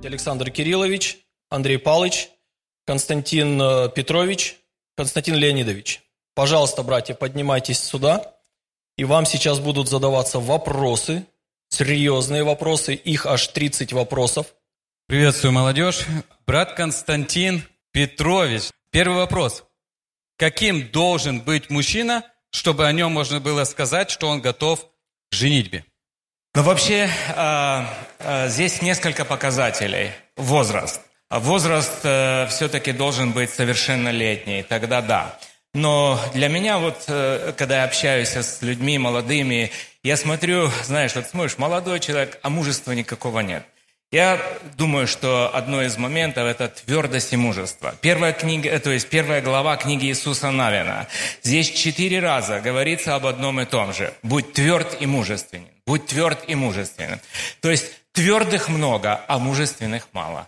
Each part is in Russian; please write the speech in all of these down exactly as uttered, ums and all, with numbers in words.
Александр Кириллович, Андрей Павлович, Константин Петрович, Константин Леонидович. Пожалуйста, братья, поднимайтесь сюда, и вам сейчас будут задаваться вопросы, серьезные вопросы, их аж тридцать вопросов. Приветствую, молодежь. Брат Константин Петрович. Первый вопрос. Каким должен быть мужчина, чтобы о нем можно было сказать, что он готов к женитьбе? Ну, вообще, э, э, здесь несколько показателей. Возраст. Возраст э, все-таки должен быть совершеннолетний, тогда да. Но для меня, вот, э, когда я общаюсь с людьми молодыми, я смотрю, знаешь, вот смотришь, молодой человек, а мужества никакого нет. Я думаю, что одно из моментов – это твердость и мужество. Первая книга, то есть первая глава книги Иисуса Навина. Здесь четыре раза говорится об одном и том же. «Будь тверд и мужественен». «Будь тверд и мужественен». То есть твердых много, а мужественных мало.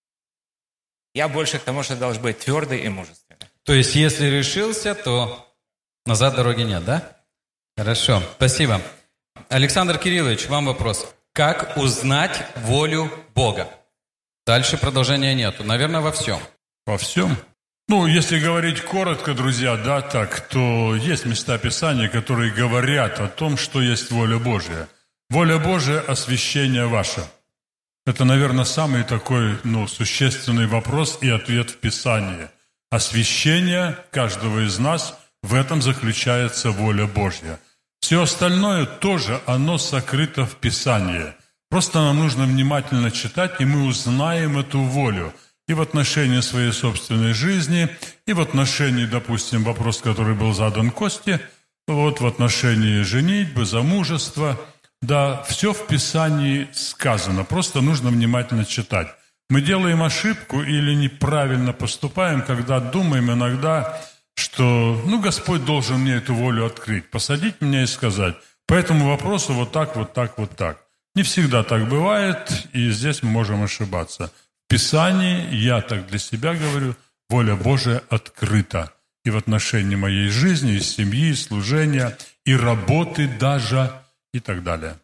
Я больше к тому, что должен быть твердый и мужественный. То есть если решился, то назад дороги нет, да? Хорошо, спасибо. Александр Кириллович, вам вопрос. Как узнать волю Бога? Дальше продолжения нету. Наверное, во всем. Во всем? Ну, если говорить коротко, друзья, да, так, то есть места Писания, которые говорят о том, что есть воля Божья. Воля Божья – освящение ваше. Это, наверное, самый такой, ну, существенный вопрос и ответ в Писании. Освящение каждого из нас – в этом заключается воля Божья. Все остальное тоже, оно сокрыто в Писании. Просто нам нужно внимательно читать, и мы узнаем эту волю. И в отношении своей собственной жизни, и в отношении, допустим, вопрос, который был задан Косте, вот в отношении женитьбы, замужества. Да, все в Писании сказано, просто нужно внимательно читать. Мы делаем ошибку или неправильно поступаем, когда думаем иногда, что, ну, Господь должен мне эту волю открыть, посадить меня и сказать. По этому вопросу вот так, вот так, вот так. Не всегда так бывает, и здесь мы можем ошибаться. В Писании, я так для себя говорю, воля Божия открыта. И в отношении моей жизни, и семьи, и служения, и работы даже, и так далее.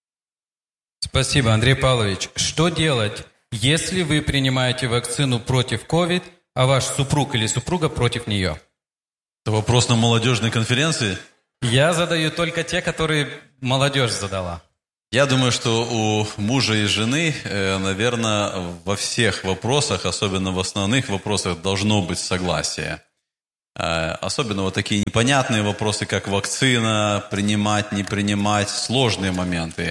Спасибо, Андрей Павлович. Что делать, если вы принимаете вакцину против ковид, а ваш супруг или супруга против нее? Это вопрос на молодежной конференции? Я задаю только те, которые молодежь задала. Я думаю, что у мужа и жены, наверное, во всех вопросах, особенно в основных вопросах, должно быть согласие. Особенно вот такие непонятные вопросы, как вакцина, принимать, не принимать, сложные моменты.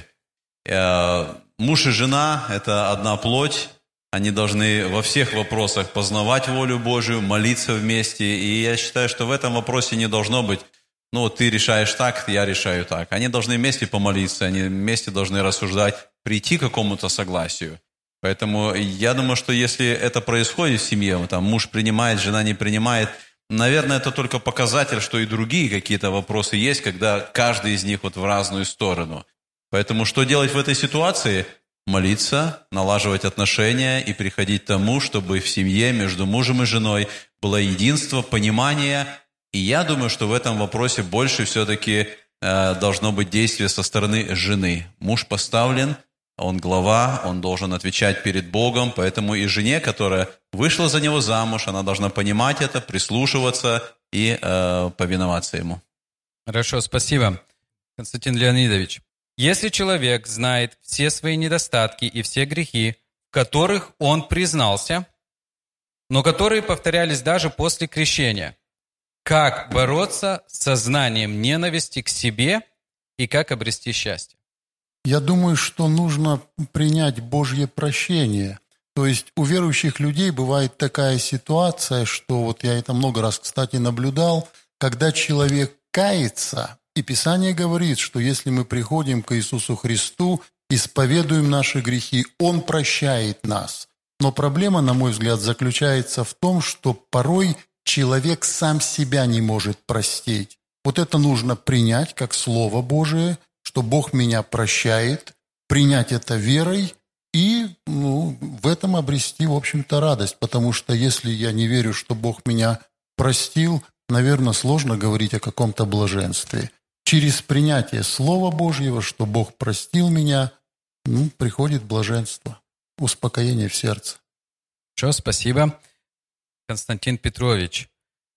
Муж и жена – это одна плоть. Они должны во всех вопросах познавать волю Божию, молиться вместе. И я считаю, что в этом вопросе не должно быть, ну, ты решаешь так, я решаю так. Они должны вместе помолиться, они вместе должны рассуждать, прийти к какому-то согласию. Поэтому я думаю, что если это происходит в семье, там муж принимает, жена не принимает, наверное, это только показатель, что и другие какие-то вопросы есть, когда каждый из них вот в разную сторону. Поэтому что делать в этой ситуации? Молиться, налаживать отношения и приходить к тому, чтобы в семье между мужем и женой было единство, понимание. И я думаю, что в этом вопросе больше все-таки э, должно быть действие со стороны жены. Муж поставлен, он глава, он должен отвечать перед Богом, поэтому и жене, которая вышла за него замуж, она должна понимать это, прислушиваться и э, повиноваться ему. Хорошо, спасибо, Константин Леонидович. Если человек знает все свои недостатки и все грехи, в которых он признался, но которые повторялись даже после крещения, как бороться с сознанием ненависти к себе и как обрести счастье? Я думаю, что нужно принять Божье прощение. То есть у верующих людей бывает такая ситуация, что вот я это много раз, кстати, наблюдал, когда человек кается, и Писание говорит, что если мы приходим к Иисусу Христу, исповедуем наши грехи, Он прощает нас. Но проблема, на мой взгляд, заключается в том, что порой человек сам себя не может простить. Вот это нужно принять как Слово Божие, что Бог меня прощает, принять это верой и ну, в этом обрести, в общем-то, радость. Потому что если я не верю, что Бог меня простил, наверное, сложно говорить о каком-то блаженстве. Через принятие Слова Божьего, что Бог простил меня, ну, приходит блаженство. успокоение в сердце. Хорошо, спасибо. Константин Петрович,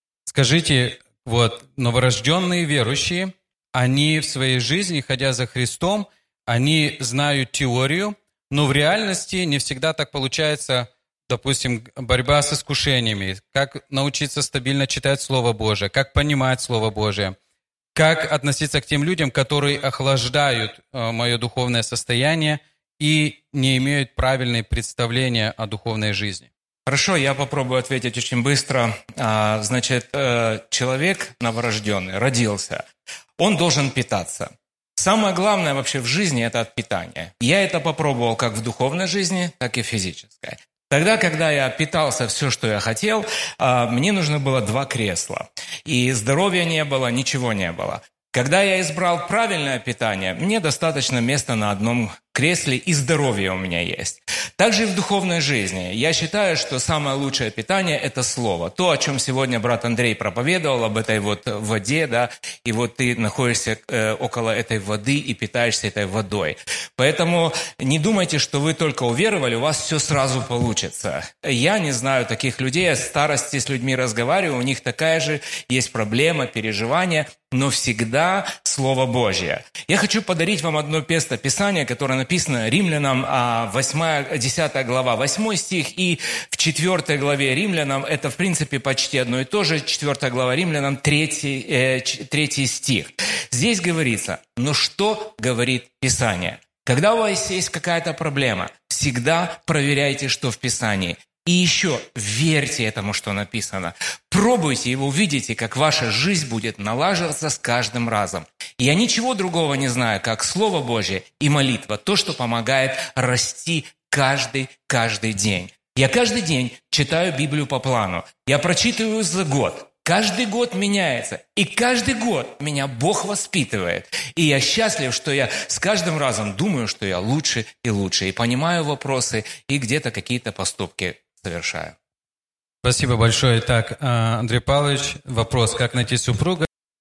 скажите, вот новорожденные верующие, они в своей жизни, ходя за Христом, они знают теорию, но в реальности не всегда так получается, допустим, борьба с искушениями, как научиться стабильно читать Слово Божие, как понимать Слово Божие, как относиться к тем людям, которые охлаждают э, мое духовное состояние и не имеют правильные представления о духовной жизни. Хорошо, я попробую ответить очень быстро. А, значит, человек новорожденный, родился, он должен питаться. Самое главное вообще в жизни – это от питания. Я это попробовал как в духовной жизни, так и в физической. Тогда, когда я питался все, что я хотел, мне нужно было два кресла. И здоровья не было, ничего не было. Когда я избрал правильное питание, мне достаточно места на одном кресле, и здоровье у меня есть. Также и в духовной жизни. Я считаю, что самое лучшее питание – это Слово. То, о чем сегодня брат Андрей проповедовал, об этой вот воде, да, и вот ты находишься э, около этой воды и питаешься этой водой. Поэтому не думайте, что вы только уверовали, у вас все сразу получится. Я не знаю таких людей, я в старости с людьми разговариваю, у них такая же есть проблема, переживания, но всегда Слово Божье. Я хочу подарить вам одно место Писания, которое написано Римлянам, восьмая, десятая глава, восьмой стих, и в четвёртой главе Римлянам, это в принципе почти одно и то же, четвёртая глава Римлянам, третий, э, третий стих. Здесь говорится, но что говорит Писание? Когда у вас есть какая-то проблема, всегда проверяйте, что в Писании. И еще верьте этому, что написано. Пробуйте, и вы увидите, как ваша жизнь будет налаживаться с каждым разом. Я ничего другого не знаю, как Слово Божье и молитва, то, что помогает расти каждый, каждый день. Я каждый день читаю Библию по плану. Я прочитываю за год. Каждый год меняется. И каждый год меня Бог воспитывает. И я счастлив, что я с каждым разом думаю, что я лучше и лучше. И понимаю вопросы, и где-то какие-то поступки совершаю. Спасибо большое. Так, Андрей Павлович, вопрос, как найти супруга?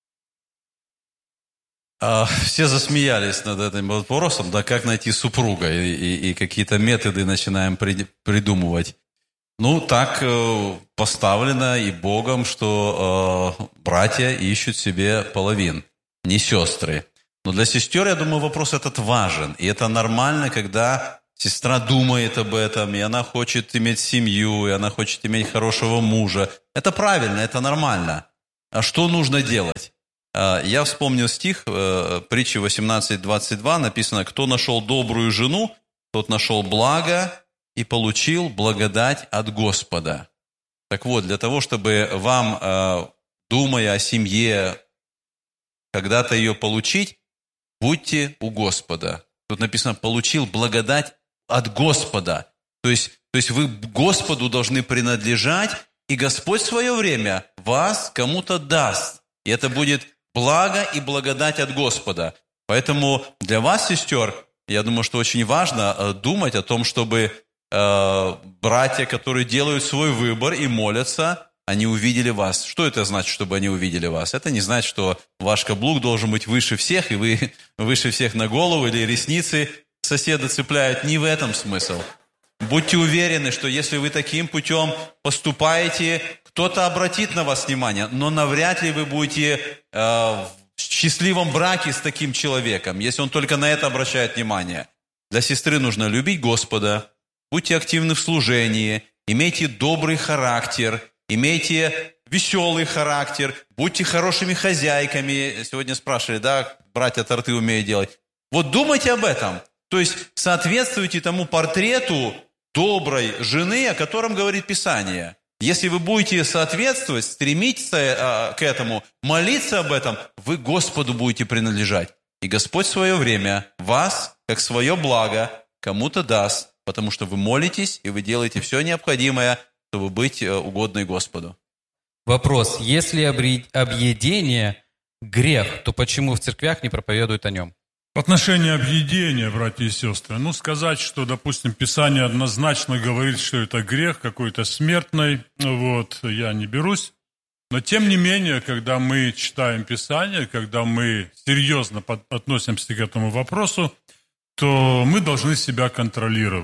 Все засмеялись над этим вопросом, да, как найти супруга, и, и, и какие-то методы начинаем при, придумывать. Ну, так поставлено и Богом, что э, братья ищут себе половин, не сестры. Но для сестер, я думаю, вопрос этот важен. И это нормально, когда сестра думает об этом, и она хочет иметь семью, и она хочет иметь хорошего мужа. Это правильно, это нормально. А что нужно делать? Я вспомнил стих, притчи восемнадцать двадцать два, написано, «Кто нашел добрую жену, тот нашел благо и получил благодать от Господа». Так вот, для того, чтобы вам, думая о семье, когда-то ее получить, будьте у Господа. Тут написано, получил благодать от Господа. То есть, то есть вы Господу должны принадлежать, и Господь в свое время вас кому-то даст. И это будет благо и благодать от Господа. Поэтому для вас, сестер, я думаю, что очень важно думать о том, чтобы э, братья, которые делают свой выбор и молятся, они увидели вас. Что это значит, чтобы они увидели вас? Это не значит, что ваш каблук должен быть выше всех, и вы выше всех на голову, или ресницы соседа цепляют. Не в этом смысл. Будьте уверены, что если вы таким путем поступаете, кто-то обратит на вас внимание, но навряд ли вы будете э, в счастливом браке с таким человеком, если он только на это обращает внимание. Для сестры нужно любить Господа, будьте активны в служении, имейте добрый характер, имейте веселый характер, будьте хорошими хозяйками. Сегодня спрашивали, да, братья торты умеют делать. Вот думайте об этом. То есть соответствуйте тому портрету доброй жены, о котором говорит Писание. Если вы будете соответствовать, стремиться э, к этому, молиться об этом, вы Господу будете принадлежать. И Господь в свое время вас, как свое благо, кому-то даст, потому что вы молитесь, и вы делаете все необходимое, чтобы быть э, угодной Господу. Вопрос. Если объедение грех, то почему в церквях не проповедуют о нем? В отношении объедения, братья и сестры, ну, сказать, что, допустим, Писание однозначно говорит, что это грех какой-то смертный, вот, я не берусь. Но, тем не менее, когда мы читаем Писание, когда мы серьезно относимся к этому вопросу, то мы должны себя контролировать.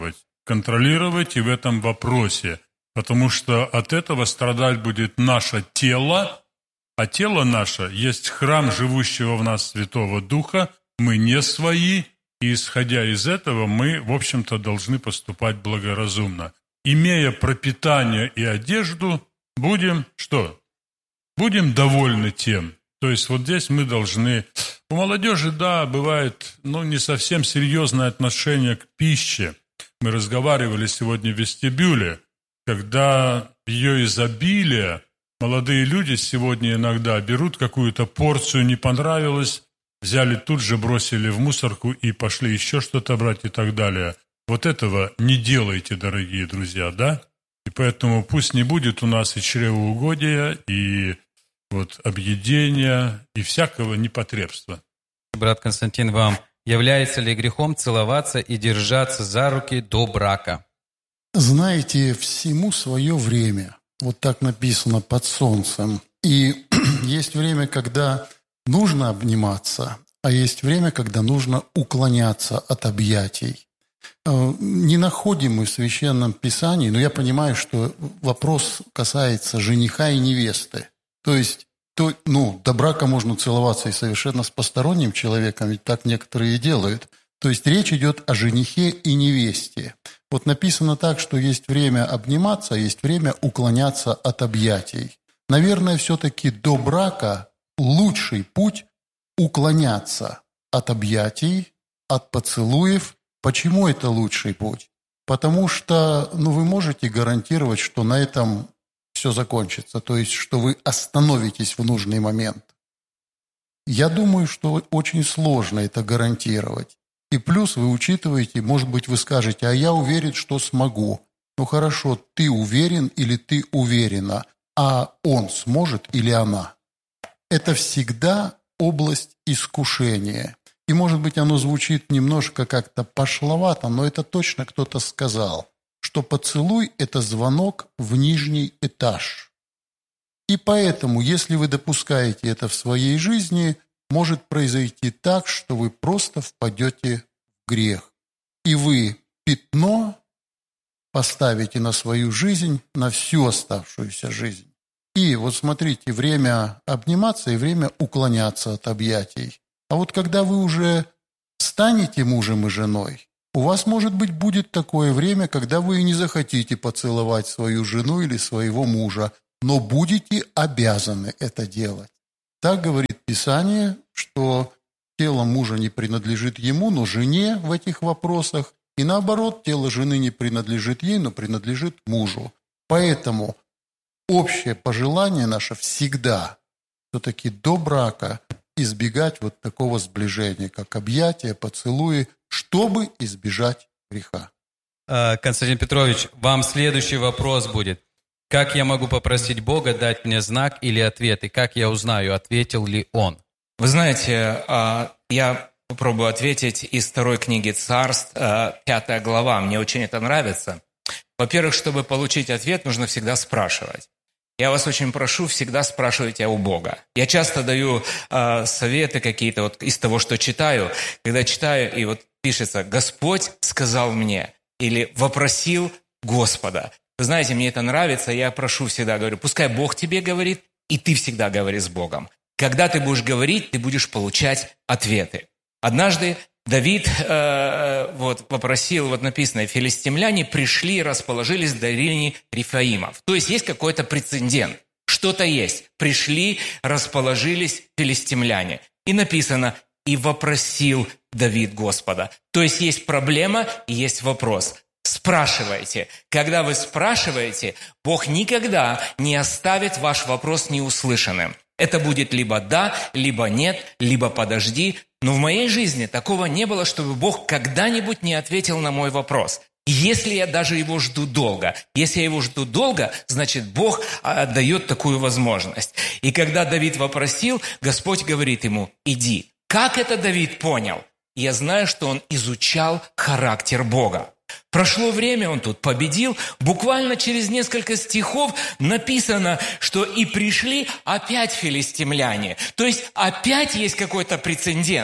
контролировать и в этом вопросе, потому что от этого страдать будет наше тело, а тело наше есть храм живущего в нас Святого Духа, мы не свои, и исходя из этого мы, в общем-то, должны поступать благоразумно. Имея пропитание и одежду, будем что? Будем довольны тем. То есть вот здесь мы должны... У молодежи, да, бывает, ну, не совсем серьезное отношение к пище. Мы разговаривали сегодня в вестибюле, когда ее изобилие, молодые люди сегодня иногда берут какую-то порцию, не понравилось, взяли тут же, бросили в мусорку и пошли еще что-то брать и так далее. Вот этого не делайте, дорогие друзья, да? И поэтому пусть не будет у нас и чревоугодия, и вот объедения, и всякого непотребства. Брат Константин, вам является ли грехом целоваться и держаться за руки до брака? Знаете, всему свое время. Вот так написано под солнцем. И есть время, когда нужно обниматься, а есть время, когда нужно уклоняться от объятий. Не находим мы в Священном Писании, но я понимаю, что вопрос касается жениха и невесты. То есть, то, ну, до брака можно целоваться и совершенно с посторонним человеком, ведь так некоторые и делают. То есть речь идет о женихе и невесте. Вот написано так, что есть время обниматься, а есть время уклоняться от объятий. Наверное, все-таки до брака лучший путь уклоняться от объятий, от поцелуев. Почему это лучший путь? Потому что, ну, вы можете гарантировать, что на этом все закончится, то есть, что вы остановитесь в нужный момент. Я думаю, что очень сложно это гарантировать. И плюс вы учитываете, может быть, вы скажете, а я уверен, что смогу. Ну хорошо, ты уверен или ты уверена, а он сможет или она. Это всегда область искушения. И, может быть, оно звучит немножко как-то пошловато, но это точно кто-то сказал, что поцелуй – это звонок в нижний этаж. И поэтому, если вы допускаете это в своей жизни, может произойти так, что вы просто впадете в грех. И вы пятно поставите на свою жизнь, на всю оставшуюся жизнь. И вот смотрите, время обниматься и время уклоняться от объятий. А вот когда вы уже станете мужем и женой, у вас, может быть, будет такое время, когда вы и не захотите поцеловать свою жену или своего мужа, но будете обязаны это делать. Так говорит Писание, что тело мужа не принадлежит ему, но жене в этих вопросах, и наоборот, тело жены не принадлежит ей, но принадлежит мужу. Поэтому общее пожелание наше всегда все-таки до брака избегать вот такого сближения, как объятия, поцелуи, чтобы избежать греха. Константин Петрович, вам следующий вопрос будет. Как я могу попросить Бога дать мне знак или ответ, и как я узнаю, ответил ли Он? Вы знаете, я попробую ответить из второй книги Царств, пятая глава. Мне очень это нравится. Во-первых, чтобы получить ответ, нужно всегда спрашивать. Я вас очень прошу, всегда спрашивайте у Бога. Я часто даю э, советы какие-то вот из того, что читаю. Когда читаю, и вот пишется «Господь сказал мне» или «Вопросил Господа». Вы знаете, мне это нравится, я прошу всегда, говорю, пускай Бог тебе говорит, и ты всегда говори с Богом. Когда ты будешь говорить, ты будешь получать ответы. Однажды Давид э, вот, попросил, вот написано, филистимляне пришли и расположились в долине Рефаимов. То есть есть какой-то прецедент, что-то есть. Пришли, расположились филистимляне. И написано, и вопросил Давид Господа. То есть есть проблема и есть вопрос. Спрашивайте. Когда вы спрашиваете, Бог никогда не оставит ваш вопрос неуслышанным. Это будет либо да, либо нет, либо подожди. Но в моей жизни такого не было, чтобы Бог когда-нибудь не ответил на мой вопрос. Если я даже его жду долго. Если я его жду долго, значит, Бог дает такую возможность. И когда Давид вопросил, Господь говорит ему, иди. Как это Давид понял? Я знаю, что он изучал характер Бога. Прошло время, он тут победил. Буквально через несколько стихов написано, что и пришли опять филистимляне. То есть опять есть какой-то прецедент.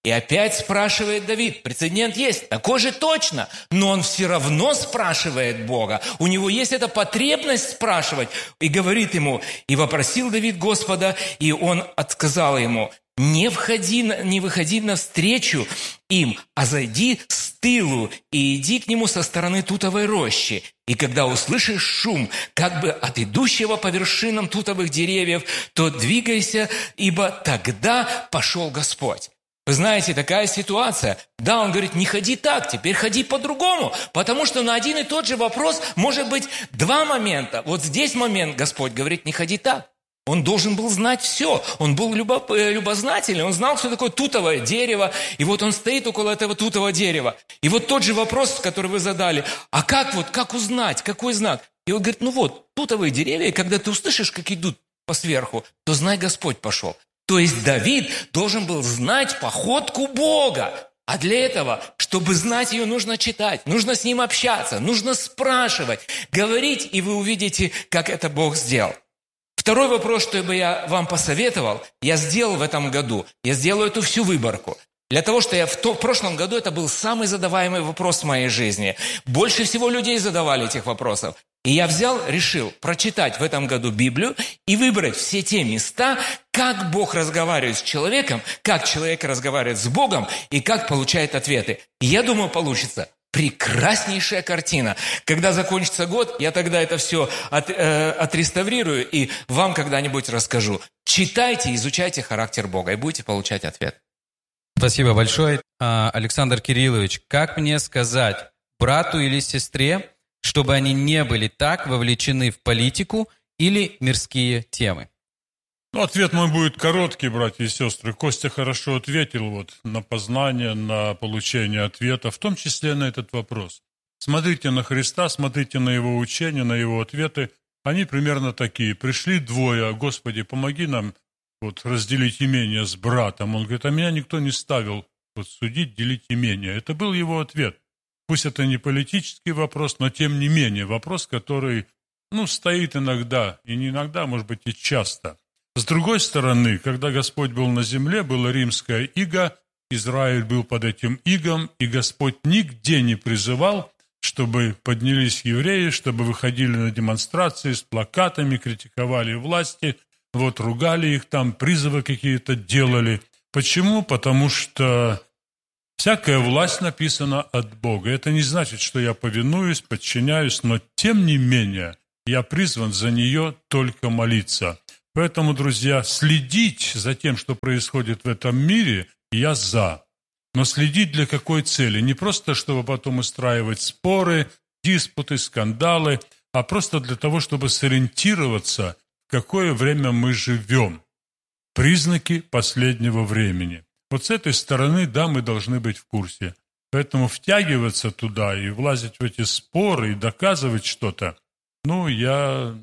И опять спрашивает Давид. Прецедент есть, такой же точно. Но он все равно спрашивает Бога. У него есть эта потребность спрашивать. И говорит ему, и вопросил Давид Господа, и он отказал ему, не входи, не выходи навстречу им, а зайди с тылу и иди к нему со стороны тутовой рощи. И когда услышишь шум, как бы от идущего по вершинам тутовых деревьев, то двигайся, ибо тогда пошел Господь. Вы знаете, такая ситуация. Да, он говорит, не ходи так, теперь ходи по-другому. Потому что на один и тот же вопрос может быть два момента. Вот здесь момент, Господь говорит, не ходи так. Он должен был знать все. Он был любо, любознательный. Он знал, что такое тутовое дерево. И вот он стоит около этого тутового дерева. И вот тот же вопрос, который вы задали. А как вот, как узнать, какой знак? И он говорит, ну вот, тутовые деревья, и когда ты услышишь, как идут по сверху, то знай, Господь пошел. То есть Давид должен был знать походку Бога. А для этого, чтобы знать ее, нужно читать, нужно с ним общаться, нужно спрашивать, говорить, и вы увидите, как это Бог сделал. Второй вопрос, что бы я вам посоветовал, я сделал в этом году. Я сделаю эту всю выборку. Для того, что я в, то, в прошлом году, это был самый задаваемый вопрос в моей жизни. Больше всего людей задавали этих вопросов. И я взял, решил прочитать в этом году Библию и выбрать все те места, как Бог разговаривает с человеком, как человек разговаривает с Богом и как получает ответы. И я думаю, получится прекраснейшая картина. Когда закончится год, я тогда это все от, э, отреставрирую и вам когда-нибудь расскажу. Читайте, изучайте характер Бога и будете получать ответ. Спасибо большое. Александр Кириллович, как мне сказать брату или сестре, чтобы они не были так вовлечены в политику или мирские темы? Ну, ответ мой будет короткий, братья и сестры. Костя хорошо ответил вот на познание, на получение ответа, в том числе на этот вопрос. Смотрите на Христа, смотрите на Его учения, на Его ответы. Они примерно такие. Пришли двое, Господи, помоги нам вот разделить имение с братом. Он говорит, а меня никто не ставил вот судить, делить имение. Это был его ответ. Пусть это не политический вопрос, но тем не менее вопрос, который, ну, стоит иногда, и не иногда, может быть, и часто. С другой стороны, когда Господь был на земле, было римское иго, Израиль был под этим игом, и Господь нигде не призывал, чтобы поднялись евреи, чтобы выходили на демонстрации с плакатами, критиковали власти, вот ругали их там, призывы какие-то делали. Почему? Потому что всякая власть написана от Бога. Это не значит, что я повинуюсь, подчиняюсь, но тем не менее я призван за нее только молиться. Поэтому, друзья, следить за тем, что происходит в этом мире, я за. Но следить для какой цели? Не просто, чтобы потом устраивать споры, диспуты, скандалы, а просто для того, чтобы сориентироваться, в какое время мы живем. Признаки последнего времени. Вот с этой стороны, да, мы должны быть в курсе. Поэтому втягиваться туда и влазить в эти споры и доказывать что-то, ну, я...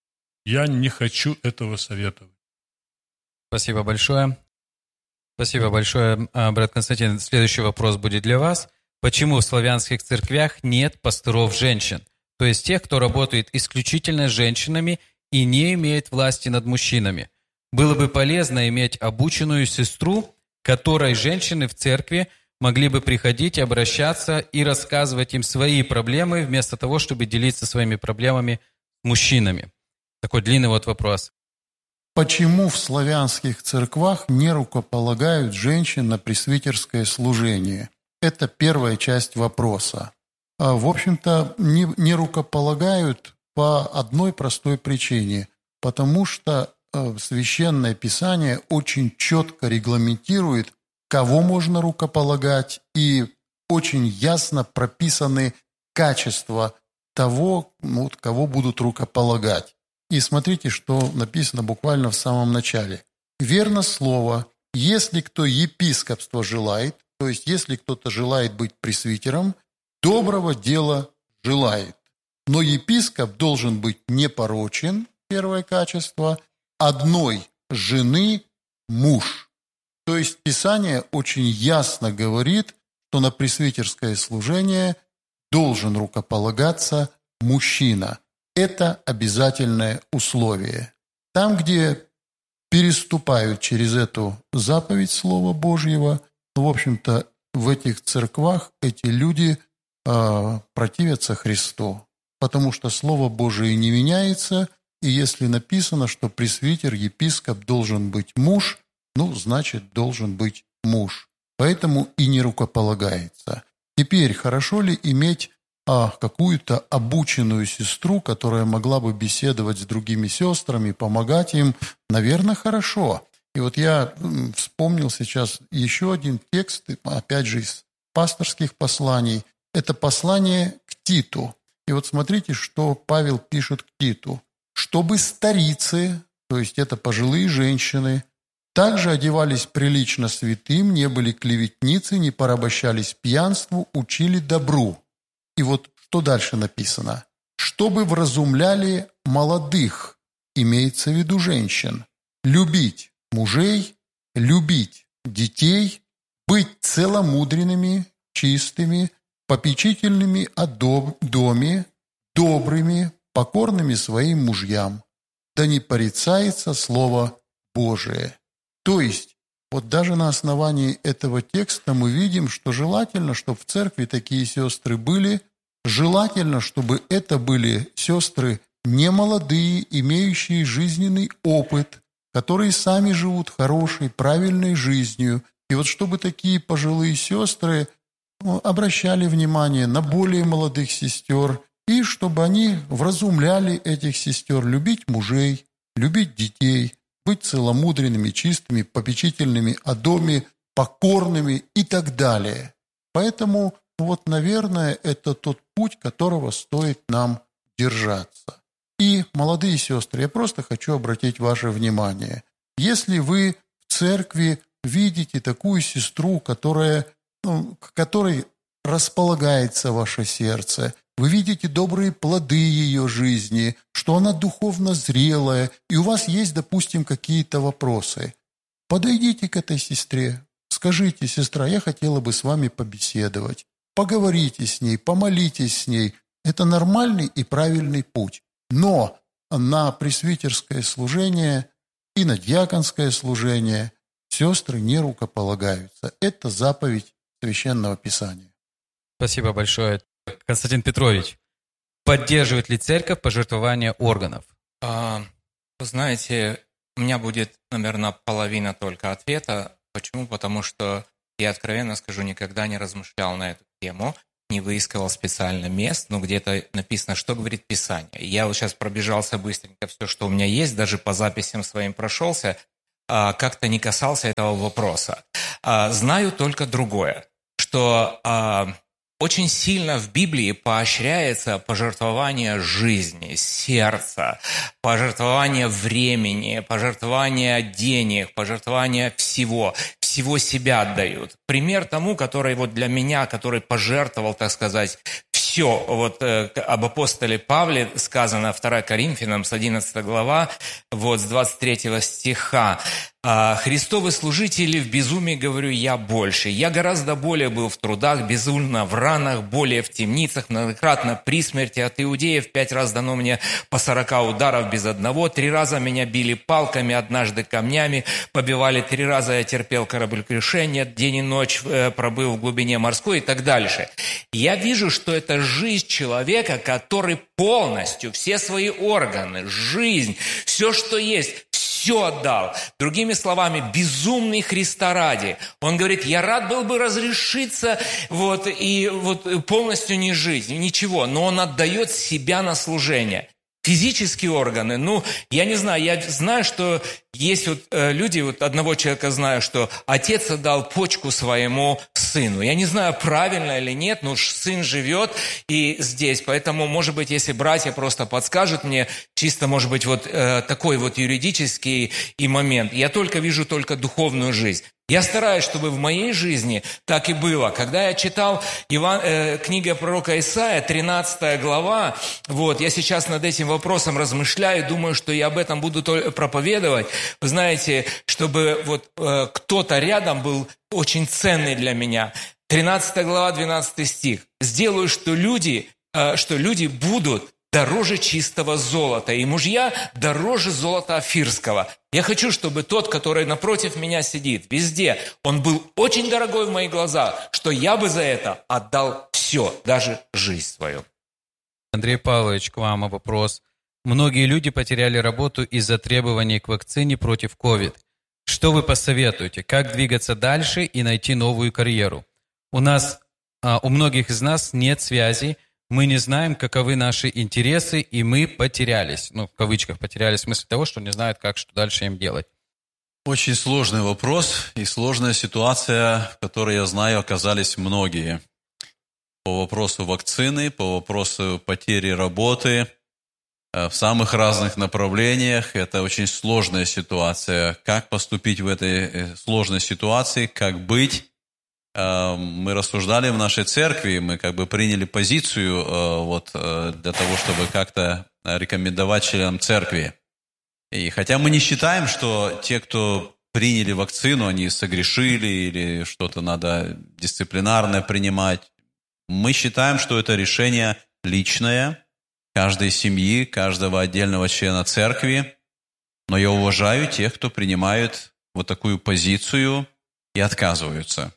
Я не хочу этого советовать. Спасибо большое. Спасибо большое, брат Константин. Следующий вопрос будет для вас. Почему в славянских церквях нет пасторов-женщин? То есть тех, кто работает исключительно с женщинами и не имеет власти над мужчинами. Было бы полезно иметь обученную сестру, которой женщины в церкви могли бы приходить, обращаться и рассказывать им свои проблемы, вместо того, чтобы делиться своими проблемами с мужчинами. Такой длинный вот вопрос. Почему в славянских церквах не рукополагают женщин на пресвитерское служение? Это первая часть вопроса. В общем-то, не, не рукополагают по одной простой причине. Потому что Священное Писание очень четко регламентирует, кого можно рукополагать, и очень ясно прописаны качества того, ну, кого будут рукополагать. И смотрите, что написано буквально в самом начале. «Верно слово, если кто епископство желает, то есть если кто-то желает быть пресвитером, доброго дела желает. Но епископ должен быть непорочен, первое качество, одной жены муж». То есть Писание очень ясно говорит, что на пресвитерское служение должен рукополагаться мужчина. Это обязательное условие. Там, где переступают через эту заповедь Слова Божьего, в общем-то, в этих церквах эти люди э, противятся Христу, потому что Слово Божие не меняется, и если написано, что пресвитер, епископ должен быть муж, ну, значит, должен быть муж. Поэтому и не рукополагается. Теперь, хорошо ли иметь а, какую-то обученную сестру, которая могла бы беседовать с другими сестрами, помогать им? Наверное, хорошо. И вот я вспомнил сейчас еще один текст, опять же, из пасторских посланий. Это послание к Титу. И вот смотрите, что Павел пишет к Титу. «Чтобы старицы, то есть это пожилые женщины, также одевались прилично святым, не были клеветницы, не порабощались пьянству, учили добру». И вот что дальше написано? «Чтобы вразумляли молодых», имеется в виду женщин, «любить мужей, любить детей, быть целомудренными, чистыми, попечительными о доме, добрыми, покорными своим мужьям, да не порицается Слово Божие». То есть, вот даже на основании этого текста мы видим, что желательно, чтобы в церкви такие сестры были, желательно, чтобы это были сестры не молодые, имеющие жизненный опыт, которые сами живут хорошей, правильной жизнью. И вот чтобы такие пожилые сестры обращали внимание на более молодых сестер, и чтобы они вразумляли этих сестер любить мужей, любить детей, быть целомудренными, чистыми, попечительными о доме, покорными и так далее. Поэтому, вот, наверное, это тот путь, которого стоит нам держаться. И, молодые сестры, я просто хочу обратить ваше внимание. Если вы в церкви видите такую сестру, которая, ну, к которой располагается ваше сердце, вы видите добрые плоды ее жизни, что она духовно зрелая, и у вас есть, допустим, какие-то вопросы. Подойдите к этой сестре, скажите: сестра, я хотела бы с вами побеседовать. Поговорите с ней, помолитесь с ней. Это нормальный и правильный путь. Но на пресвитерское служение и на диаконское служение сестры не рукополагаются. Это заповедь Священного Писания. Спасибо большое. Константин Петрович, поддерживает ли церковь пожертвование органов? А, вы знаете, у меня будет, наверное, половина только ответа. Почему? Потому что, я откровенно скажу, никогда не размышлял на эту тему, не выискивал специально мест, но где-то написано, что говорит Писание. Я вот сейчас пробежался быстренько все, что у меня есть, даже по записям своим прошелся, а, как-то не касался этого вопроса. А, знаю только другое, что а, очень сильно в Библии поощряется пожертвование жизни, сердца, пожертвование времени, пожертвование денег, пожертвование всего. Всего себя отдают. Пример тому, который вот для меня, который пожертвовал, так сказать, все. Вот э, об апостоле Павле сказано второе Коринфянам с одиннадцатой глава, вот с двадцать третьего стиха. «Христовы служители в безумии, говорю, я больше. Я гораздо более был в трудах, безумно в ранах, более в темницах, многократно при смерти от иудеев. Пять раз дано мне по сорока ударов без одного. Три раза меня били палками, однажды камнями. Побивали три раза, я терпел кораблекрушение. День и ночь пробыл в глубине морской» и так дальше. Я вижу, что это жизнь человека, который полностью, все свои органы, жизнь, все, что есть, все отдал. Другими словами, безумный Христа ради. Он говорит: я рад был бы разрешиться вот, и вот, полностью не жить, ничего, но он отдает себя на служение. Физические органы, ну, я не знаю, я знаю, что есть вот э, люди, вот одного человека знаю, что отец отдал почку своему сыну. Я не знаю, правильно или нет, но сын живет и здесь, поэтому, может быть, если братья просто подскажут мне, чисто, может быть, вот э, такой вот юридический и момент. Я только вижу только духовную жизнь. Я стараюсь, чтобы в моей жизни так и было. Когда я читал Иван, э, книга пророка Исаия, тринадцатая глава, вот, я сейчас над этим вопросом размышляю, думаю, что я об этом буду проповедовать. Вы знаете, чтобы вот э, кто-то рядом был очень ценный для меня. тринадцатая глава, двенадцатый стих. «Сделаю, что люди, э, что люди будут дороже чистого золота, и мужья дороже золота офирского. Я хочу, чтобы тот, который напротив меня сидит, везде, он был очень дорогой в моих глазах, что я бы за это отдал все, даже жизнь свою. Андрей Павлович, к вам вопрос. Многие люди потеряли работу из-за требований к вакцине против ковид. Что вы посоветуете? Как двигаться дальше и найти новую карьеру? У нас, у многих из нас нет связи. Мы не знаем, каковы наши интересы, и мы потерялись. Ну, в кавычках потерялись, в смысле того, что не знают, как, что дальше им делать. Очень сложный вопрос и сложная ситуация, в которой, я знаю, оказались многие. По вопросу вакцины, по вопросу потери работы, в самых разных направлениях. Это очень сложная ситуация. Как поступить в этой сложной ситуации, как быть? Мы рассуждали в нашей церкви, мы как бы приняли позицию вот, для того, чтобы как-то рекомендовать членам церкви. И хотя мы не считаем, что те, кто приняли вакцину, они согрешили или что-то надо дисциплинарное принимать, мы считаем, что это решение личное каждой семьи, каждого отдельного члена церкви. Но я уважаю тех, кто принимает вот такую позицию и отказываются.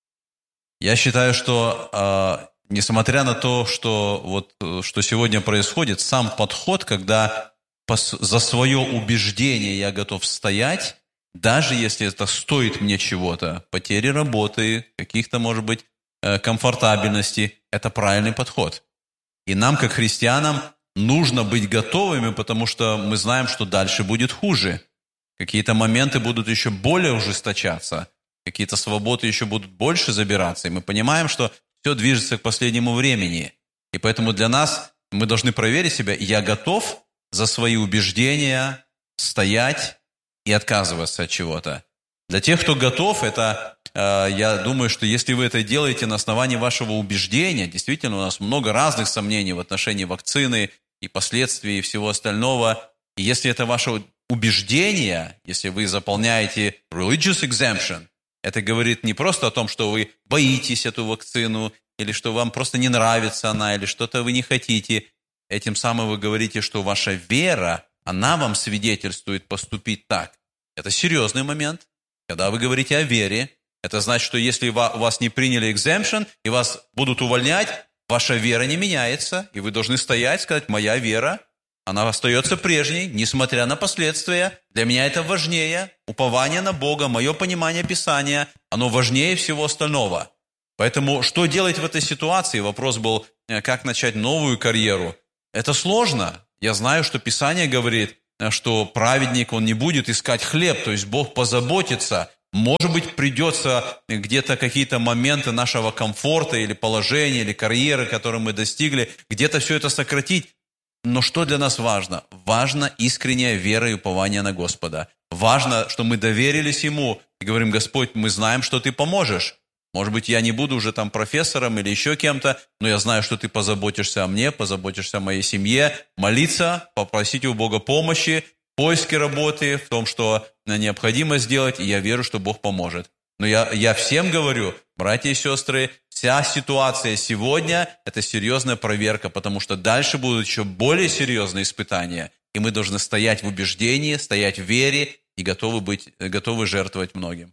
Я считаю, что, э, несмотря на то, что, вот, что сегодня происходит, сам подход, когда пос, за свое убеждение я готов стоять, даже если это стоит мне чего-то, потери работы, каких-то, может быть, э, комфортабельности, это правильный подход. И нам, как христианам, нужно быть готовыми, потому что мы знаем, что дальше будет хуже. Какие-то моменты будут еще более ужесточаться. Какие-то свободы еще будут больше забираться, и мы понимаем, что все движется к последнему времени. И поэтому для нас мы должны проверить себя, я готов за свои убеждения стоять и отказываться от чего-то. Для тех, кто готов, это, э, я думаю, что если вы это делаете на основании вашего убеждения, действительно, у нас много разных сомнений в отношении вакцины и последствий и всего остального, и если это ваше убеждение, если вы заполняете religious exemption, это говорит не просто о том, что вы боитесь эту вакцину, или что вам просто не нравится она, или что-то вы не хотите. Этим самым вы говорите, что ваша вера, она вам свидетельствует поступить так. Это серьезный момент. Когда вы говорите о вере, это значит, что если вас не приняли exemption, и вас будут увольнять, ваша вера не меняется, и вы должны стоять и сказать, моя вера, она остается прежней, несмотря на последствия. Для меня это важнее. Упование на Бога, мое понимание Писания, оно важнее всего остального. Поэтому что делать в этой ситуации? Вопрос был, как начать новую карьеру. Это сложно. Я знаю, что Писание говорит, что праведник, он не будет искать хлеб, то есть Бог позаботится. Может быть, придется где-то какие-то моменты нашего комфорта или положения, или карьеры, которые мы достигли, где-то все это сократить. Но что для нас важно? Важно искренняя вера и упование на Господа. Важно, что мы доверились Ему и говорим, Господь, мы знаем, что Ты поможешь. Может быть, я не буду уже там профессором или еще кем-то, но я знаю, что Ты позаботишься о мне, позаботишься о моей семье. Молиться, попросить у Бога помощи, в поиске работы, в том, что необходимо сделать, и я верю, что Бог поможет. Но я, я всем говорю, братья и сестры, вся ситуация сегодня – это серьезная проверка, потому что дальше будут еще более серьезные испытания, и мы должны стоять в убеждении, стоять в вере и готовы быть, готовы жертвовать многим.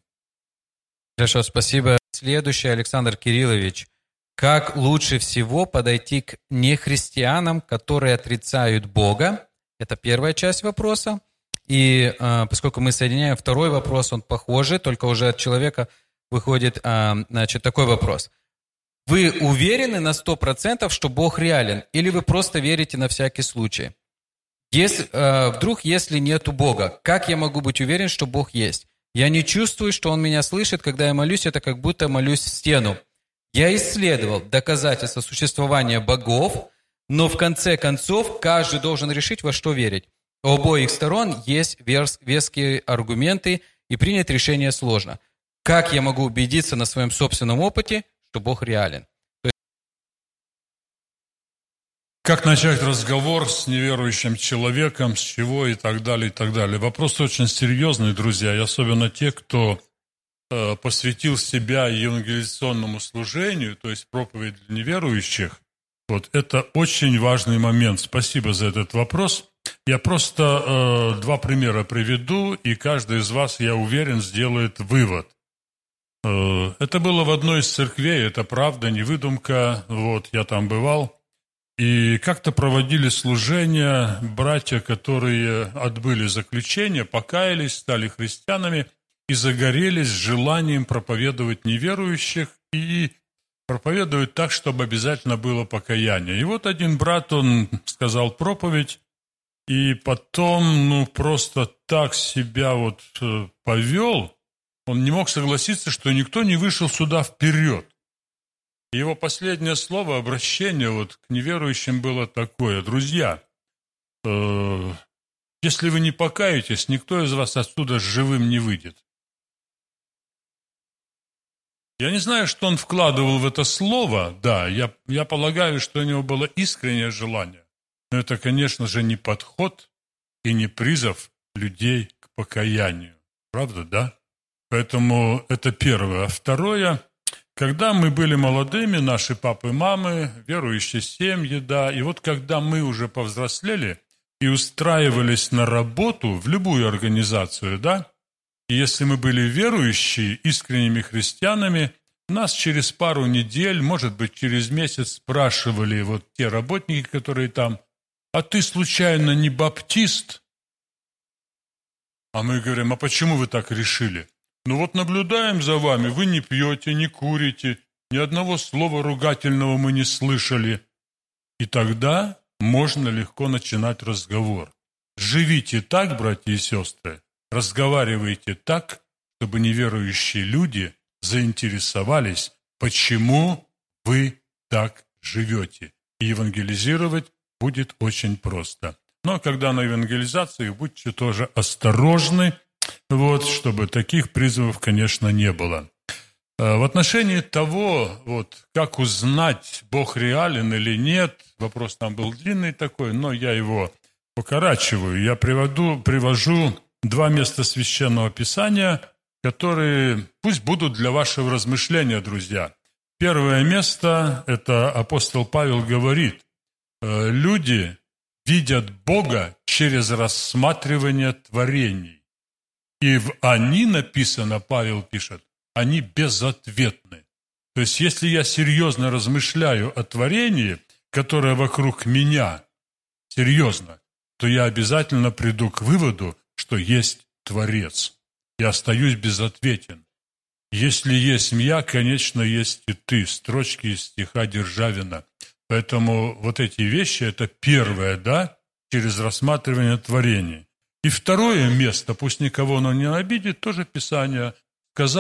Хорошо, спасибо. Следующий, Александр Кириллович. Как лучше всего подойти к нехристианам, которые отрицают Бога? Это первая часть вопроса. И э, поскольку мы соединяем второй вопрос, он похожий, только уже от человека выходит э, значит, такой вопрос. Вы уверены на сто процентов, что Бог реален, или вы просто верите на всякий случай? Если, э, вдруг, если нету Бога, как я могу быть уверен, что Бог есть? Я не чувствую, что Он меня слышит, когда я молюсь, это как будто молюсь в стену. Я исследовал доказательства существования богов, но в конце концов каждый должен решить, во что верить. У обоих сторон есть веские аргументы, и принять решение сложно. Как я могу убедиться на своем собственном опыте, что Бог реален? Как начать разговор с неверующим человеком, с чего и так далее, и так далее. Вопрос очень серьезный, друзья, и особенно те, кто э, посвятил себя евангелизационному служению, то есть проповедь для неверующих. Вот это очень важный момент. Спасибо за этот вопрос. Я просто э, два примера приведу, и каждый из вас, я уверен, сделает вывод. Э, это было в одной из церквей, это правда, не выдумка. Вот, я там бывал. И как-то проводили служения братья, которые отбыли заключение, покаялись, стали христианами и загорелись желанием проповедовать неверующих и проповедовать так, чтобы обязательно было покаяние. И вот один брат, он сказал проповедь, и потом, ну, просто так себя вот э, повел, он не мог согласиться, что никто не вышел сюда вперед. И его последнее слово, обращение вот к неверующим было такое: друзья, э, если вы не покаетесь, никто из вас отсюда живым не выйдет. Я не знаю, что он вкладывал в это слово, да, я, я полагаю, что у него было искреннее желание. Но это, конечно же, не подход и не призыв людей к покаянию. Правда, да? Поэтому это первое. А второе, когда мы были молодыми, наши папы и мамы, верующие семьи, да, и вот когда мы уже повзрослели и устраивались на работу в любую организацию, да, и если мы были верующие, искренними христианами, нас через пару недель, может быть, через месяц спрашивали вот те работники, которые там: а ты случайно не баптист? А мы говорим: а почему вы так решили? Ну вот наблюдаем за вами, вы не пьете, не курите, ни одного слова ругательного мы не слышали. И тогда можно легко начинать разговор. Живите так, братья и сестры, разговаривайте так, чтобы неверующие люди заинтересовались, почему вы так живете. И евангелизировать будет очень просто. Но когда на евангелизации, будьте тоже осторожны, вот, чтобы таких призывов, конечно, не было. В отношении того, вот, как узнать, Бог реален или нет, вопрос там был длинный такой, но я его покорачиваю. Я приводу, привожу два места Священного Писания, которые пусть будут для вашего размышления, друзья. Первое место, это апостол Павел говорит: люди видят Бога через рассматривание творений. И в «они» написано, Павел пишет, они безответны. То есть, если я серьезно размышляю о творении, которое вокруг меня, серьезно, то я обязательно приду к выводу, что есть Творец. Я остаюсь безответен. Если есть я, конечно, есть и ты. Строчки из стиха Державина. Поэтому вот эти вещи, это первое, да, через рассматривание творений. И второе место, пусть никого оно не обидит, тоже Писание сказал: